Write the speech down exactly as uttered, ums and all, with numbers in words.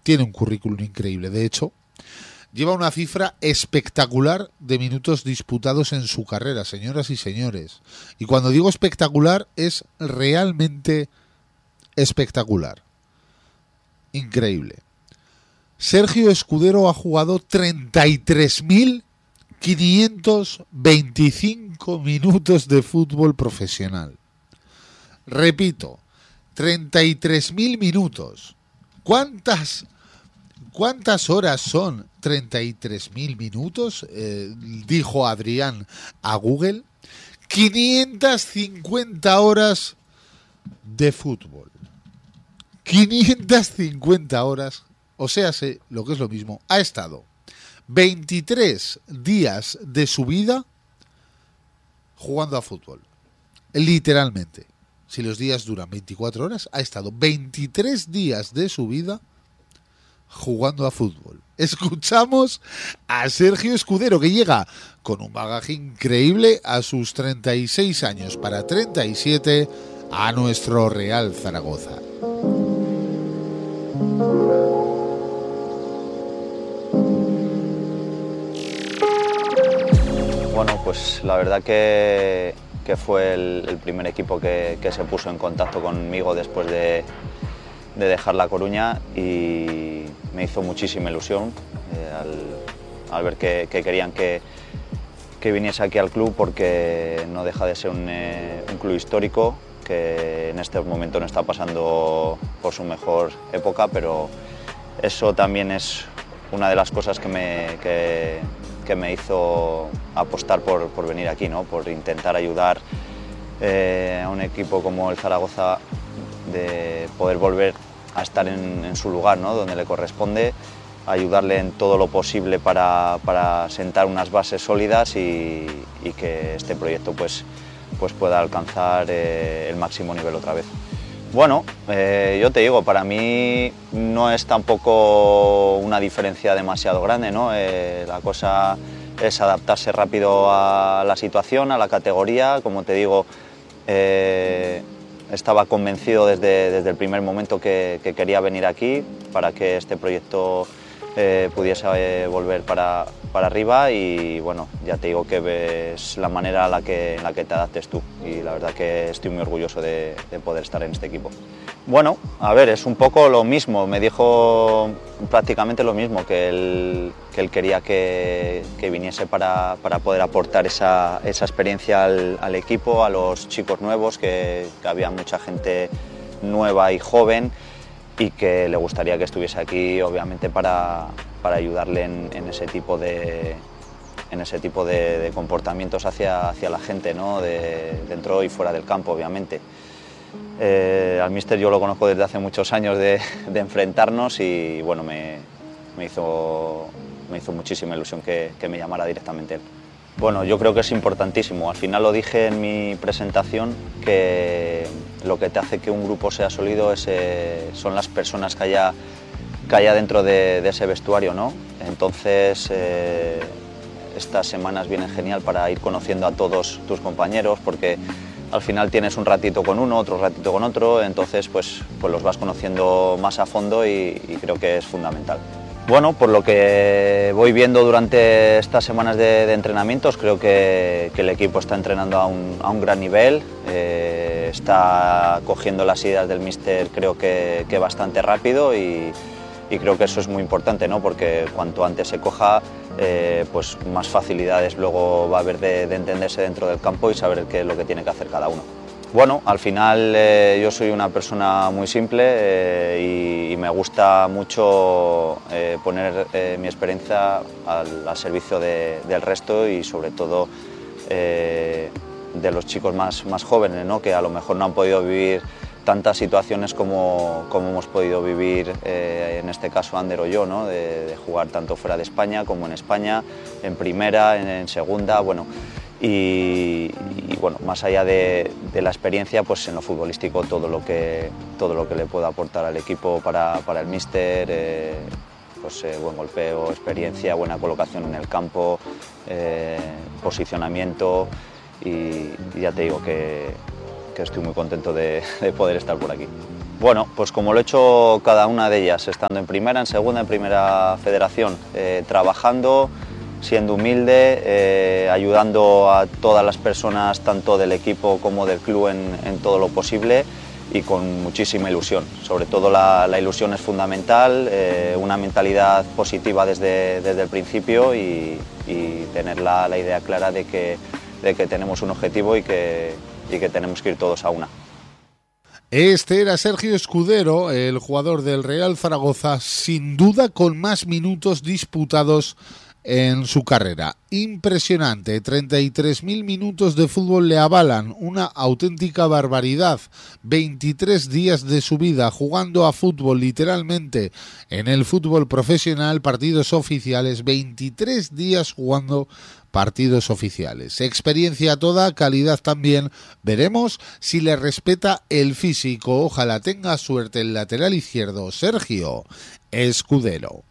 tiene un currículum increíble. De hecho, lleva una cifra espectacular de minutos disputados en su carrera, señoras y señores. Y cuando digo espectacular, es realmente espectacular. Increíble. Sergio Escudero ha jugado treinta y tres mil quinientos veinticinco minutos de fútbol profesional. Repito, treinta y tres mil minutos. ¿Cuántas, cuántas horas son treinta y tres mil minutos? Eh, dijo Adrián a Google. quinientas cincuenta horas de fútbol. quinientas cincuenta horas, o sea, sé lo que es lo mismo, ha estado veintitrés días de su vida jugando a fútbol. Literalmente. Si los días duran veinticuatro horas, ha estado veintitrés días de su vida jugando a fútbol. Escuchamos a Sergio Escudero, que llega con un bagaje increíble a sus treinta y seis años para treinta y siete a nuestro Real Zaragoza. Bueno, pues la verdad que, que fue el, el primer equipo que, que se puso en contacto conmigo después de, de dejar La Coruña y me hizo muchísima ilusión eh, al, al ver que, que querían que, que viniese aquí al club, porque no deja de ser un, eh, un club histórico que en este momento no está pasando por su mejor época, pero eso también es una de las cosas que me, que, que me hizo apostar por, por venir aquí, ¿no? Por intentar ayudar eh, a un equipo como el Zaragoza de poder volver a estar en, en su lugar, ¿no? Donde le corresponde, ayudarle en todo lo posible para, para sentar unas bases sólidas y, y que este proyecto pues, pues pueda alcanzar eh, el máximo nivel otra vez. Bueno, eh, yo te digo, para mí no es tampoco una diferencia demasiado grande, ¿no? Eh, la cosa es adaptarse rápido a la situación, a la categoría. Como te digo, eh, estaba convencido desde, desde el primer momento que, que quería venir aquí para que este proyecto eh, pudiese eh, volver para, para arriba, y bueno, ya te digo que ves la manera en la que, en la que te adaptes tú, y la verdad que estoy muy orgulloso de, de poder estar en este equipo. Bueno, a ver, es un poco lo mismo, me dijo prácticamente lo mismo, que él, que él quería que, que viniese para, para poder aportar esa, esa experiencia al, al equipo, a los chicos nuevos, que, que había mucha gente nueva y joven, y que le gustaría que estuviese aquí, obviamente, para, para ayudarle en, en ese tipo de, en ese tipo de, de comportamientos hacia, hacia la gente, ¿no? De, dentro y fuera del campo, obviamente. Eh, al míster yo lo conozco desde hace muchos años de, de enfrentarnos, y bueno, me, me, hizo, me hizo muchísima ilusión que, que me llamara directamente él. Bueno, yo creo que es importantísimo. Al final lo dije en mi presentación, que lo que te hace que un grupo sea sólido es, eh, son las personas que haya, que haya dentro de, de ese vestuario, ¿no? Entonces, eh, estas semanas vienen genial para ir conociendo a todos tus compañeros, porque al final tienes un ratito con uno, otro ratito con otro, entonces pues, pues los vas conociendo más a fondo, y, y creo que es fundamental. Bueno, por lo que voy viendo durante estas semanas de, de entrenamientos, creo que, que el equipo está entrenando a un, a un gran nivel, eh, está cogiendo las ideas del míster, creo que, que bastante rápido, y, y creo que eso es muy importante, ¿no? Porque cuanto antes se coja, eh, pues más facilidades luego va a haber de, de entenderse dentro del campo y saber qué es lo que tiene que hacer cada uno. Bueno, al final eh, yo soy una persona muy simple eh, y, y me gusta mucho eh, poner eh, mi experiencia al, al servicio de, del resto, y sobre todo eh, de los chicos más, más jóvenes, ¿no? Que a lo mejor no han podido vivir tantas situaciones como, como hemos podido vivir, eh, en este caso Ander o yo, ¿no? De, de jugar tanto fuera de España como en España, en primera, en, en segunda, bueno. Y, y bueno, más allá de, de la experiencia, pues en lo futbolístico todo lo que, todo lo que le pueda aportar al equipo para, para el míster, eh, pues eh, buen golpeo, experiencia, buena colocación en el campo, eh, posicionamiento, y, y ya te digo que, que estoy muy contento de, de poder estar por aquí. Bueno, pues como lo he hecho cada una de ellas, estando en primera, en segunda, en primera federación, eh, trabajando, siendo humilde, eh, ayudando a todas las personas, tanto del equipo como del club, en, en todo lo posible y con muchísima ilusión. Sobre todo la, la ilusión es fundamental, eh, una mentalidad positiva desde, desde el principio y, y tener la, la idea clara de que, de que tenemos un objetivo y que, y que tenemos que ir todos a una. Este era Sergio Escudero, el jugador del Real Zaragoza, sin duda con más minutos disputados en su carrera. Impresionante, treinta y tres mil minutos de fútbol le avalan, una auténtica barbaridad. veintitrés días de su vida jugando a fútbol, literalmente en el fútbol profesional, partidos oficiales, veintitrés días jugando partidos oficiales. Experiencia toda, calidad también. Veremos si le respeta el físico. Ojalá tenga suerte el lateral izquierdo, Sergio Escudero.